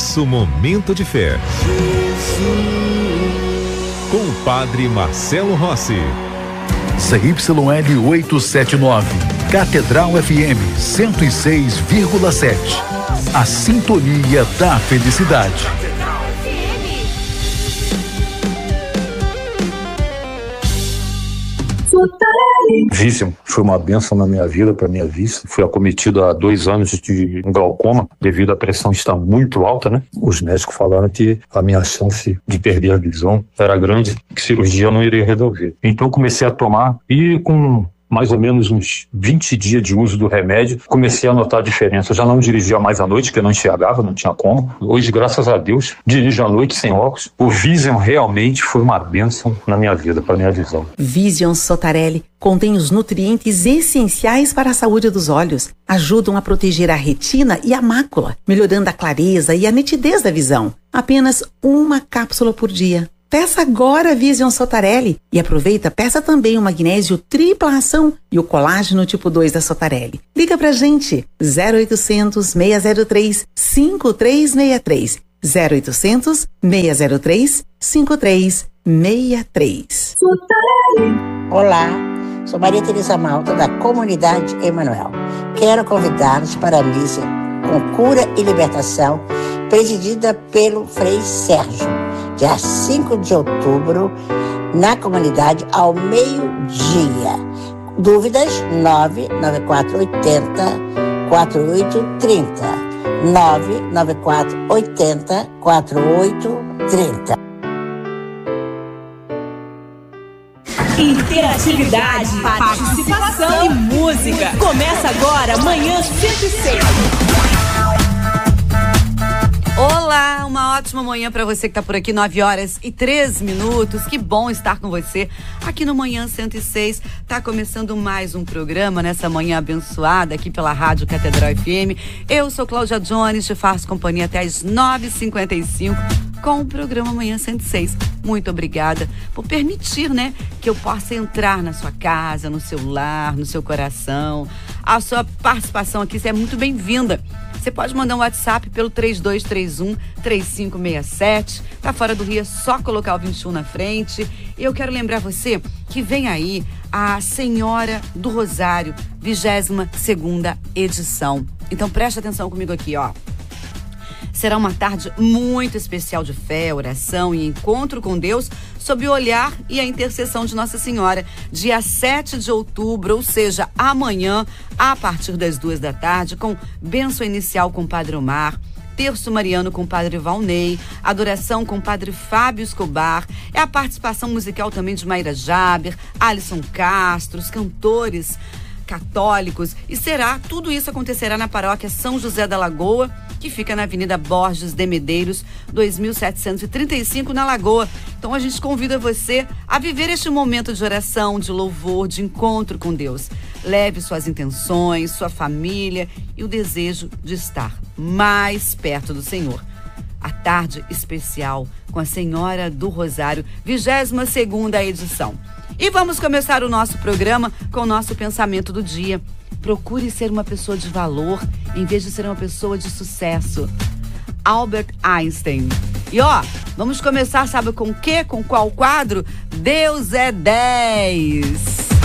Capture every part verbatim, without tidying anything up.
Nosso momento de fé. Com o Padre Marcelo Rossi. C Y L oitocentos e setenta e nove, Catedral F M cento e seis vírgula sete. A sintonia da felicidade. Vício foi uma bênção na minha vida, para minha vista. Fui acometido há dois anos de glaucoma, devido à pressão estar muito alta, né? Os médicos falaram que a minha chance de perder a visão era grande, que cirurgia não iria resolver. Então comecei a tomar e com mais ou menos uns vinte dias de uso do remédio, comecei a notar a diferença. Eu já não dirigia mais à noite, porque eu não enxergava, não tinha como. Hoje, graças a Deus, dirijo à noite sem óculos. O Vision realmente foi uma bênção na minha vida, para minha visão. Vision Sotarelli contém os nutrientes essenciais para a saúde dos olhos. Ajudam a proteger a retina e a mácula, melhorando a clareza e a nitidez da visão. Apenas uma cápsula por dia. Peça agora a Vision Sotarelli e aproveita, peça também o magnésio tripla ação e o colágeno tipo dois da Sotarelli. Liga pra gente, zero oitocentos, seis zero três, cinco três seis três, zero oitocentos, seis zero três, cinco três seis três. Olá, sou Maria Teresa Malta da Comunidade Emanuel. Quero convidá-los para a missa com cura e libertação, presidida pelo Frei Sérgio, dia cinco de outubro, na comunidade, ao meio-dia. Dúvidas? nove nove quatro oito zero, quatro oito três zero. nove nove quatro oito zero, quatro oito três zero. Interatividade, participação e música. Começa agora, Manhã cento e seis. Olá, uma ótima manhã para você que tá por aqui, nove horas e três minutos. Que bom estar com você aqui no Manhã cento e seis. Tá começando mais um programa nessa manhã abençoada aqui pela Rádio Catedral F M. Eu sou Cláudia Jones, te faço companhia até as nove e cinquenta e cinco com o programa Manhã cento e seis. Muito obrigada por permitir, né, que eu possa entrar na sua casa, no seu lar, no seu coração. A sua participação aqui é muito bem-vinda. Você pode mandar um WhatsApp pelo três dois três um, três cinco seis sete. Tá fora do Rio, é só colocar o vinte e um na frente. E eu quero lembrar você que vem aí a Senhora do Rosário, vigésima segunda edição. Então preste atenção comigo aqui, ó. Será uma tarde muito especial de fé, oração e encontro com Deus sob o olhar e a intercessão de Nossa Senhora. Dia sete de outubro, ou seja, amanhã, a partir das duas da tarde, com bênção inicial com o Padre Omar, terço mariano com o Padre Valnei, adoração com o Padre Fábio Escobar, é a participação musical também de Mayra Jaber, Alisson Castro, os cantores católicos, e será, tudo isso acontecerá na paróquia São José da Lagoa, que fica na Avenida Borges de Medeiros, dois mil setecentos e trinta e cinco, na Lagoa. Então a gente convida você a viver este momento de oração, de louvor, de encontro com Deus. Leve suas intenções, sua família e o desejo de estar mais perto do Senhor. A tarde especial com a Senhora do Rosário, vigésima segunda edição. E vamos começar o nosso programa com o nosso pensamento do dia. Procure ser uma pessoa de valor em vez de ser uma pessoa de sucesso. Albert Einstein. E ó, vamos começar, sabe com o quê? Com qual quadro? Deus é dez.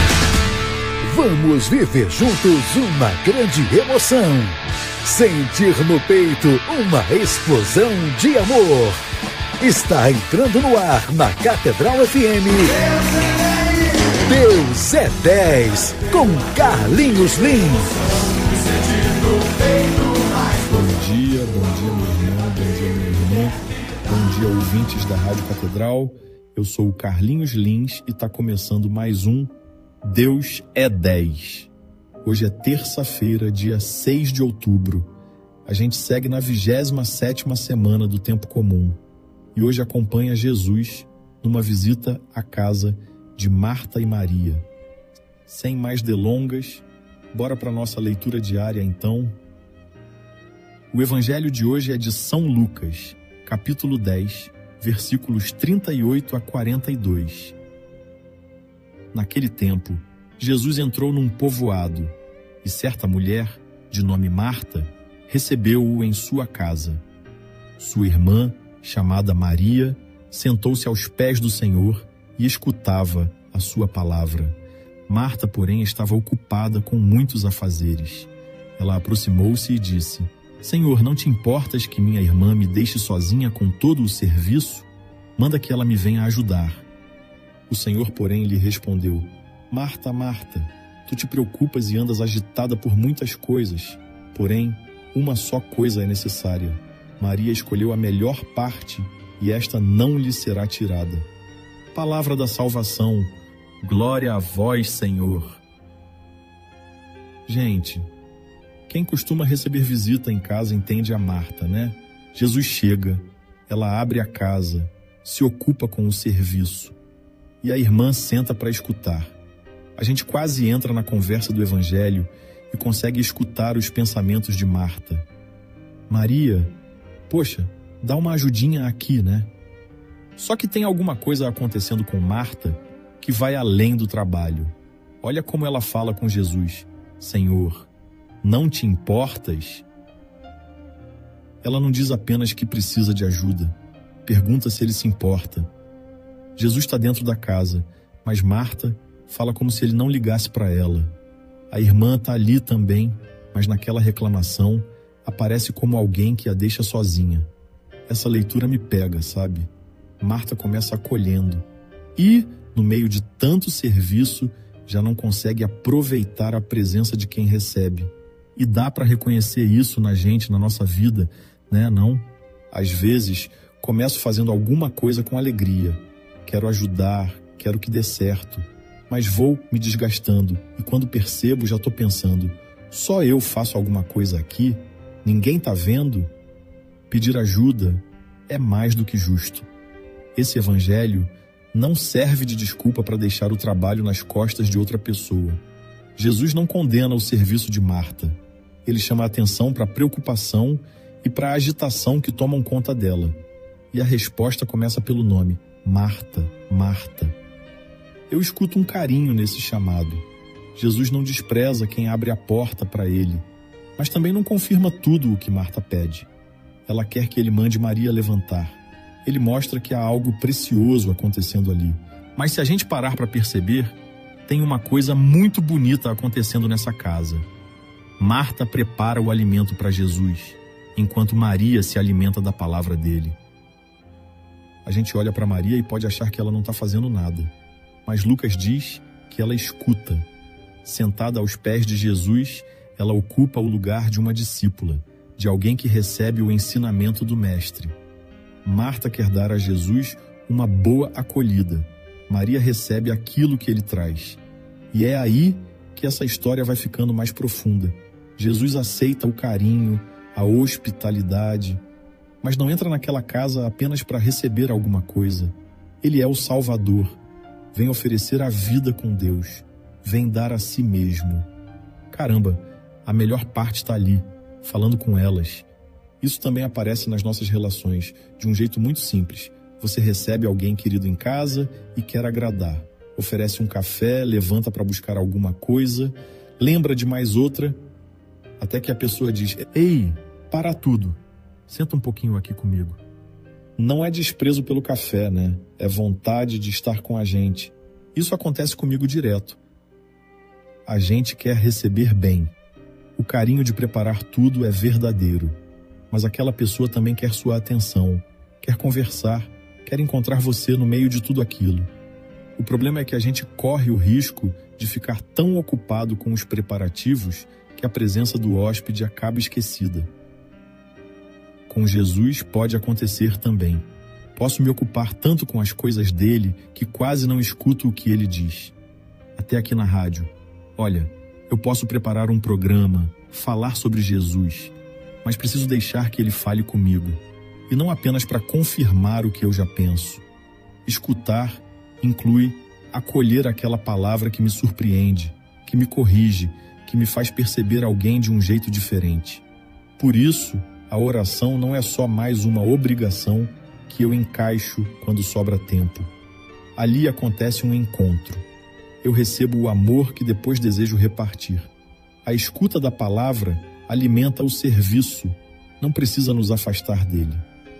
Vamos viver juntos uma grande emoção. Sentir no peito uma explosão de amor. Está entrando no ar na Catedral F M. Deus é dez, com Carlinhos Lins. Bom dia, bom dia meu irmão, bom dia minha irmã, bom dia ouvintes da Rádio Catedral. Eu sou o Carlinhos Lins e está começando mais um Deus é dez. Hoje é terça-feira, dia seis de outubro. A gente segue na vigésima sétima semana do tempo comum e hoje acompanha Jesus numa visita à casa de Marta e Maria. Sem mais delongas, bora para nossa leitura diária então. O evangelho de hoje é de São Lucas, capítulo dez, versículos trinta e oito a quarenta e dois. Naquele tempo, Jesus entrou num povoado e certa mulher, de nome Marta, recebeu-o em sua casa. Sua irmã, chamada Maria, sentou-se aos pés do Senhor e escutava a sua palavra. Marta, porém, estava ocupada com muitos afazeres. Ela aproximou-se e disse: Senhor, não te importas que minha irmã me deixe sozinha com todo o serviço? Manda que ela me venha ajudar. O Senhor, porém, lhe respondeu: Marta, Marta, tu te preocupas e andas agitada por muitas coisas. Porém, uma só coisa é necessária. Maria escolheu a melhor parte e esta não lhe será tirada. Palavra da salvação. Glória a vós, Senhor. Gente, quem costuma receber visita em casa entende a Marta, né? Jesus chega, ela abre a casa, se ocupa com o serviço e a irmã senta para escutar. A gente quase entra na conversa do Evangelho e consegue escutar os pensamentos de Marta. Maria, poxa, dá uma ajudinha aqui, né? Só que tem alguma coisa acontecendo com Marta que vai além do trabalho. Olha como ela fala com Jesus: Senhor, não te importas? Ela não diz apenas que precisa de ajuda. Pergunta se ele se importa. Jesus está dentro da casa, mas Marta fala como se ele não ligasse para ela. A irmã está ali também, mas naquela reclamação aparece como alguém que a deixa sozinha. Essa leitura me pega, sabe? Marta começa acolhendo e, no meio de tanto serviço, já não consegue aproveitar a presença de quem recebe. E dá para reconhecer isso na gente, na nossa vida, né? Não? Às vezes, começo fazendo alguma coisa com alegria. Quero ajudar, quero que dê certo. Mas vou me desgastando e quando percebo já estou pensando: só eu faço alguma coisa aqui? Ninguém está vendo? Pedir ajuda é mais do que justo. Esse evangelho não serve de desculpa para deixar o trabalho nas costas de outra pessoa. Jesus não condena o serviço de Marta. Ele chama a atenção para a preocupação e para a agitação que tomam conta dela. E a resposta começa pelo nome: Marta, Marta. Eu escuto um carinho nesse chamado. Jesus não despreza quem abre a porta para ele, mas também não confirma tudo o que Marta pede. Ela quer que ele mande Maria levantar. Ele mostra que há algo precioso acontecendo ali. Mas se a gente parar para perceber, tem uma coisa muito bonita acontecendo nessa casa. Marta prepara o alimento para Jesus, enquanto Maria se alimenta da palavra dele. A gente olha para Maria e pode achar que ela não está fazendo nada. Mas Lucas diz que ela escuta. Sentada aos pés de Jesus, ela ocupa o lugar de uma discípula, de alguém que recebe o ensinamento do Mestre. Marta quer dar a Jesus uma boa acolhida. Maria recebe aquilo que ele traz. E é aí que essa história vai ficando mais profunda. Jesus aceita o carinho, a hospitalidade, mas não entra naquela casa apenas para receber alguma coisa. Ele é o Salvador. Vem oferecer a vida com Deus. Vem dar a si mesmo. Caramba, a melhor parte está ali, falando com elas. Isso também aparece nas nossas relações, de um jeito muito simples. Você recebe alguém querido em casa e quer agradar. Oferece um café, levanta para buscar alguma coisa, lembra de mais outra, até que a pessoa diz: ei, para tudo, senta um pouquinho aqui comigo. Não é desprezo pelo café, né? É vontade de estar com a gente. Isso acontece comigo direto. A gente quer receber bem. O carinho de preparar tudo é verdadeiro. Mas aquela pessoa também quer sua atenção, quer conversar, quer encontrar você no meio de tudo aquilo. O problema é que a gente corre o risco de ficar tão ocupado com os preparativos que a presença do hóspede acaba esquecida. Com Jesus pode acontecer também. Posso me ocupar tanto com as coisas dele que quase não escuto o que ele diz. Até aqui na rádio. Olha, eu posso preparar um programa, falar sobre Jesus, mas preciso deixar que ele fale comigo. E não apenas para confirmar o que eu já penso. Escutar inclui acolher aquela palavra que me surpreende, que me corrige, que me faz perceber alguém de um jeito diferente. Por isso, a oração não é só mais uma obrigação que eu encaixo quando sobra tempo. Ali acontece um encontro. Eu recebo o amor que depois desejo repartir. A escuta da palavra alimenta o serviço, não precisa nos afastar dele.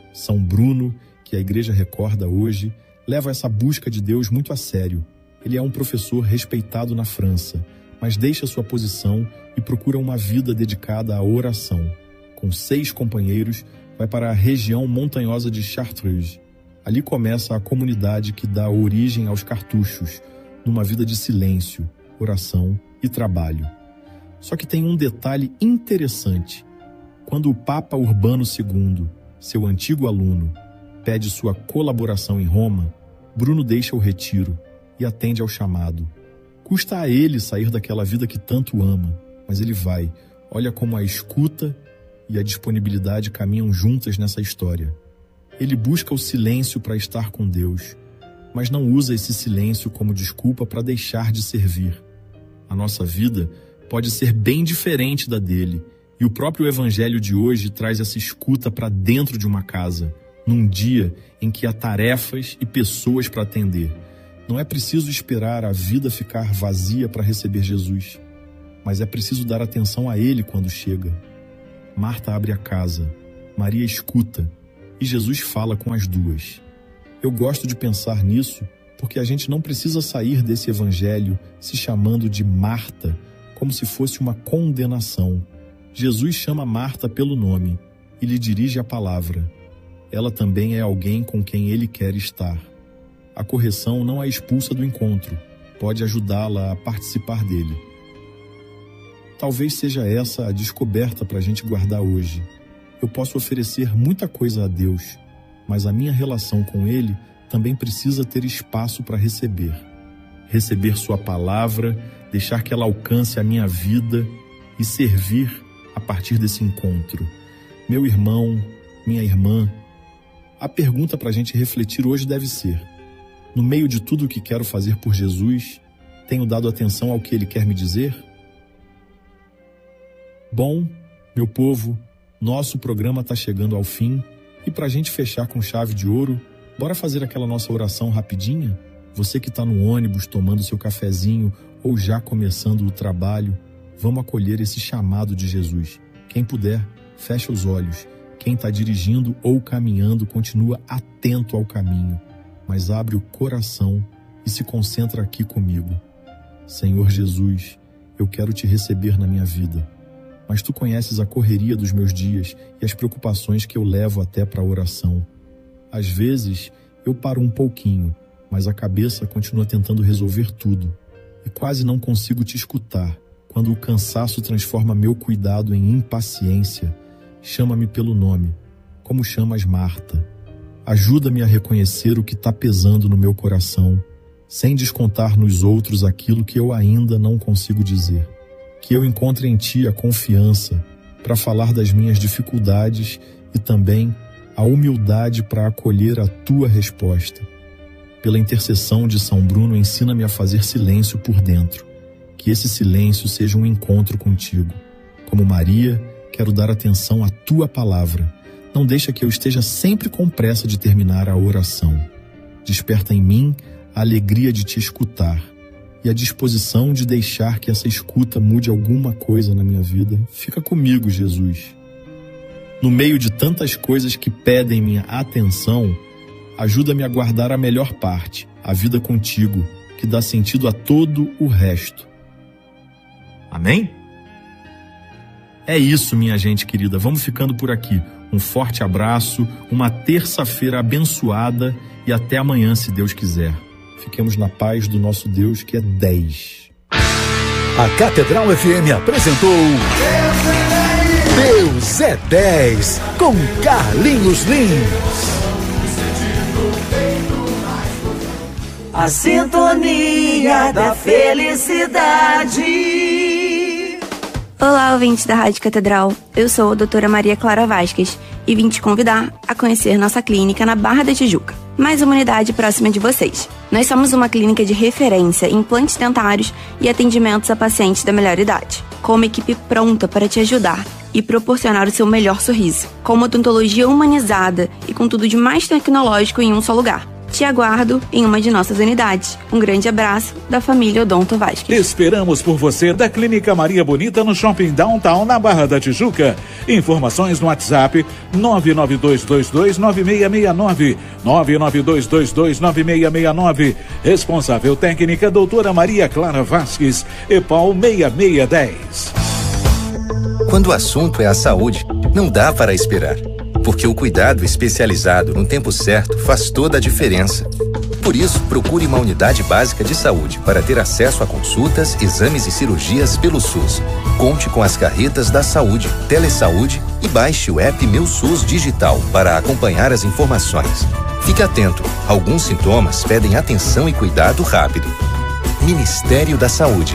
São Bruno, que a igreja recorda hoje, leva essa busca de Deus muito a sério. Ele é um professor respeitado na França, mas deixa sua posição e procura uma vida dedicada à oração. Com seis companheiros, vai para a região montanhosa de Chartreuse. Ali começa a comunidade que dá origem aos cartuchos, numa vida de silêncio, oração e trabalho. Só que tem um detalhe interessante. Quando o Papa Urbano segundo, seu antigo aluno, pede sua colaboração em Roma, Bruno deixa o retiro e atende ao chamado. Custa a ele sair daquela vida que tanto ama, mas ele vai. Olha como a escuta e a disponibilidade caminham juntas nessa história. Ele busca o silêncio para estar com Deus, mas não usa esse silêncio como desculpa para deixar de servir. A nossa vida pode ser bem diferente da dele, e o próprio evangelho de hoje traz essa escuta para dentro de uma casa, num dia em que há tarefas e pessoas para atender. Não é preciso esperar a vida ficar vazia para receber Jesus, mas é preciso dar atenção a Ele quando chega. Marta abre a casa, Maria escuta e Jesus fala com as duas. Eu gosto de pensar nisso porque a gente não precisa sair desse evangelho se chamando de Marta como se fosse uma condenação. Jesus chama Marta pelo nome e lhe dirige a palavra. Ela também é alguém com quem ele quer estar. A correção não a expulsa do encontro, pode ajudá-la a participar dele. Talvez seja essa a descoberta para a gente guardar hoje. Eu posso oferecer muita coisa a Deus, mas a minha relação com Ele também precisa ter espaço para receber. Receber sua palavra, deixar que ela alcance a minha vida e servir a partir desse encontro. Meu irmão, minha irmã, a pergunta para a gente refletir hoje deve ser: no meio de tudo o que quero fazer por Jesus, tenho dado atenção ao que Ele quer me dizer? Bom, meu povo, nosso programa está chegando ao fim e para a gente fechar com chave de ouro, bora fazer aquela nossa oração rapidinha? Você que está no ônibus tomando seu cafezinho ou já começando o trabalho, vamos acolher esse chamado de Jesus. Quem puder, fecha os olhos. Quem está dirigindo ou caminhando, continua atento ao caminho, mas abre o coração e se concentra aqui comigo. Senhor Jesus, eu quero te receber na minha vida, mas tu conheces a correria dos meus dias e as preocupações que eu levo até para a oração. Às vezes, eu paro um pouquinho, mas a cabeça continua tentando resolver tudo e quase não consigo te escutar quando o cansaço transforma meu cuidado em impaciência. Chama-me pelo nome, como chamas Marta. Ajuda-me a reconhecer o que está pesando no meu coração, sem descontar nos outros aquilo que eu ainda não consigo dizer. Que eu encontre em ti a confiança para falar das minhas dificuldades e também a humildade para acolher a tua resposta. Pela intercessão de São Bruno, ensina-me a fazer silêncio por dentro. Que esse silêncio seja um encontro contigo. Como Maria, quero dar atenção à tua palavra. Não deixa que eu esteja sempre com pressa de terminar a oração. Desperta em mim a alegria de te escutar e a disposição de deixar que essa escuta mude alguma coisa na minha vida. Fica comigo, Jesus. No meio de tantas coisas que pedem minha atenção, ajuda-me a guardar a melhor parte, a vida contigo, que dá sentido a todo o resto. Amém? É isso, minha gente querida. Vamos ficando por aqui. Um forte abraço, uma terça-feira abençoada e até amanhã, se Deus quiser. Fiquemos na paz do nosso Deus, que é dez. A Catedral F M apresentou Deus é dez, com Carlinhos Lins. A sintonia da felicidade. Olá, ouvintes da Rádio Catedral. Eu sou a doutora Maria Clara Vasquez e vim te convidar a conhecer nossa clínica na Barra da Tijuca. Mais uma unidade próxima de vocês. Nós somos uma clínica de referência em implantes dentários e atendimentos a pacientes da melhor idade, com uma equipe pronta para te ajudar e proporcionar o seu melhor sorriso, com uma odontologia humanizada e com tudo de mais tecnológico em um só lugar. Te aguardo em uma de nossas unidades. Um grande abraço da família Odonto Vasques. Esperamos por você da Clínica Maria Bonita no Shopping Downtown, na Barra da Tijuca. Informações no WhatsApp nove nove dois dois dois nove seis seis nove, nove nove dois dois dois nove seis seis nove. Responsável técnica doutora Maria Clara Vasques, EPAL seis seis um zero. Quando o assunto é a saúde, não dá para esperar, porque o cuidado especializado no tempo certo faz toda a diferença. Por isso, procure uma unidade básica de saúde para ter acesso a consultas, exames e cirurgias pelo SUS. Conte com as carretas da saúde, Telesaúde e baixe o app Meu SUS Digital para acompanhar as informações. Fique atento, alguns sintomas pedem atenção e cuidado rápido. Ministério da Saúde.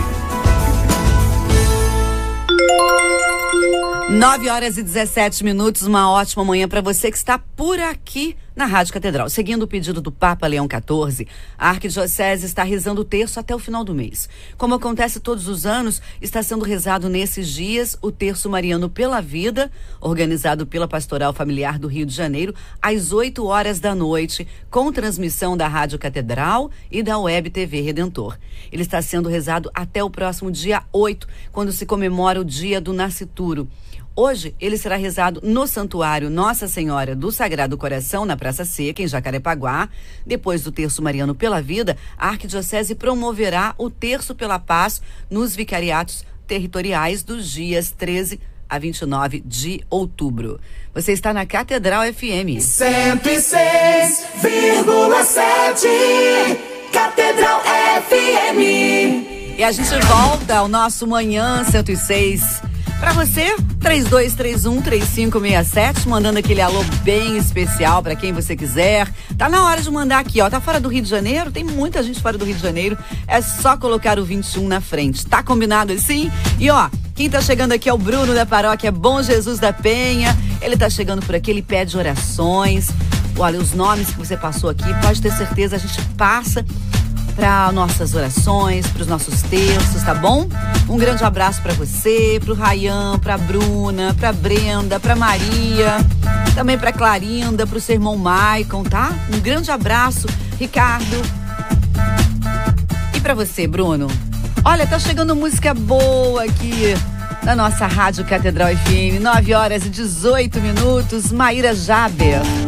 nove horas e dezessete minutos, uma ótima manhã para você que está por aqui na Rádio Catedral. Seguindo o pedido do Papa Leão quatorze, a Arquidiocese está rezando o terço até o final do mês. Como acontece todos os anos, está sendo rezado nesses dias o Terço Mariano pela Vida, organizado pela Pastoral Familiar do Rio de Janeiro, às oito horas da noite, com transmissão da Rádio Catedral e da Web T V Redentor. Ele está sendo rezado até o próximo dia oito, quando se comemora o Dia do Nascituro. Hoje, ele será rezado no Santuário Nossa Senhora do Sagrado Coração, na Praça Seca, em Jacarepaguá. Depois do Terço Mariano pela Vida, a Arquidiocese promoverá o Terço pela Paz nos vicariatos territoriais dos dias treze a vinte e nove de outubro. Você está na Catedral F M. cento e seis vírgula sete Catedral F M. E a gente volta ao nosso Manhã cento e seis. Pra você, três dois três um, três cinco seis sete, mandando aquele alô bem especial pra quem você quiser. Tá na hora de mandar aqui, ó. Tá fora do Rio de Janeiro? Tem muita gente fora do Rio de Janeiro. É só colocar o vinte e um na frente. Tá combinado assim? E ó, quem tá chegando aqui é o Bruno da paróquia Bom Jesus da Penha. Ele tá chegando por aqui, ele pede orações. Olha, os nomes que você passou aqui, pode ter certeza, a gente passa para nossas orações, para os nossos terços, tá bom? Um grande abraço para você, para o Rayan, para a Bruna, para a Brenda, para Maria, também para Clarinda, para o seu irmão Maicon, tá? Um grande abraço, Ricardo. E para você, Bruno? Olha, tá chegando música boa aqui na nossa Rádio Catedral F M, nove horas e dezoito minutos, Maíra Jaber.